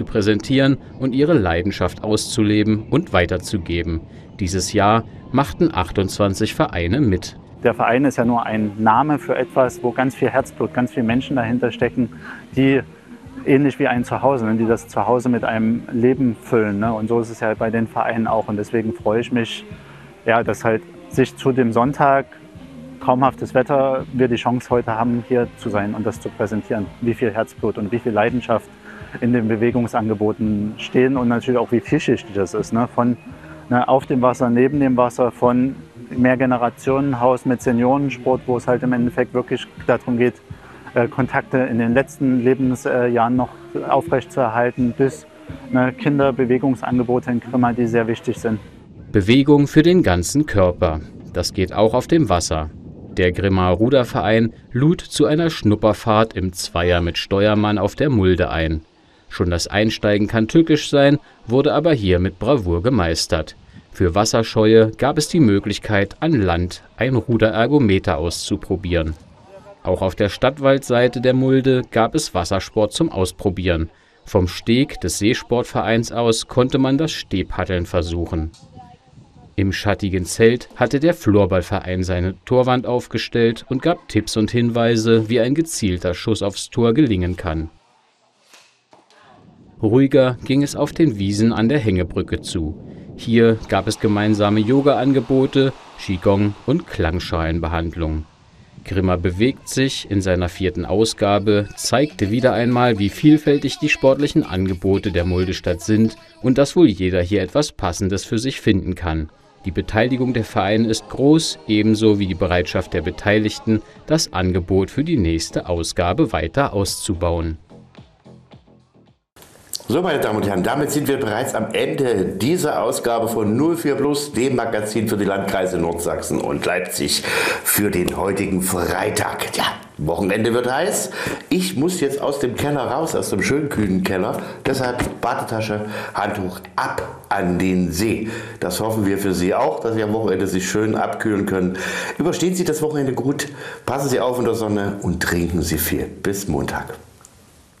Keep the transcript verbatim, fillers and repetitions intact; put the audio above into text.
zu präsentieren und ihre Leidenschaft auszuleben und weiterzugeben. Dieses Jahr machten achtundzwanzig Vereine mit. Der Verein ist ja nur ein Name für etwas, wo ganz viel Herzblut, ganz viele Menschen dahinter stecken, die ähnlich wie ein Zuhause, ne, die das Zuhause mit einem Leben füllen. Ne? Und so ist es ja bei den Vereinen auch. Und deswegen freue ich mich, ja, dass halt sich zu dem Sonntag, traumhaftes Wetter, wir die Chance heute haben, hier zu sein und das zu präsentieren. Wie viel Herzblut und wie viel Leidenschaft in den Bewegungsangeboten stehen und natürlich auch wie vielschichtig das ist. Ne? Von ne, auf dem Wasser, neben dem Wasser, von Mehrgenerationenhaus mit Seniorensport, wo es halt im Endeffekt wirklich darum geht, Kontakte in den letzten Lebensjahren noch aufrechtzuerhalten, bis ne, Kinderbewegungsangebote in Grimma, die sehr wichtig sind. Bewegung für den ganzen Körper. Das geht auch auf dem Wasser. Der Grimma Ruderverein lud zu einer Schnupperfahrt im Zweier mit Steuermann auf der Mulde ein. Schon das Einsteigen kann tückisch sein, wurde aber hier mit Bravour gemeistert. Für Wasserscheue gab es die Möglichkeit, an Land ein Ruderergometer auszuprobieren. Auch auf der Stadtwaldseite der Mulde gab es Wassersport zum Ausprobieren. Vom Steg des Seesportvereins aus konnte man das Stehpaddeln versuchen. Im schattigen Zelt hatte der Florballverein seine Torwand aufgestellt und gab Tipps und Hinweise, wie ein gezielter Schuss aufs Tor gelingen kann. Ruhiger ging es auf den Wiesen an der Hängebrücke zu. Hier gab es gemeinsame Yoga-Angebote, Qigong und Klangschalenbehandlung. Grimma bewegt sich in seiner vierten Ausgabe, zeigte wieder einmal, wie vielfältig die sportlichen Angebote der Muldestadt sind und dass wohl jeder hier etwas Passendes für sich finden kann. Die Beteiligung der Vereine ist groß, ebenso wie die Bereitschaft der Beteiligten, das Angebot für die nächste Ausgabe weiter auszubauen. So, meine Damen und Herren, damit sind wir bereits am Ende dieser Ausgabe von null vier Plus, dem Magazin für die Landkreise Nordsachsen und Leipzig für den heutigen Freitag. Ja, Wochenende wird heiß. Ich muss jetzt aus dem Keller raus, aus dem schönen kühlen Keller. Deshalb Badetasche, Handtuch ab an den See. Das hoffen wir für Sie auch, dass Sie am Wochenende sich schön abkühlen können. Überstehen Sie das Wochenende gut, passen Sie auf in der Sonne und trinken Sie viel. Bis Montag.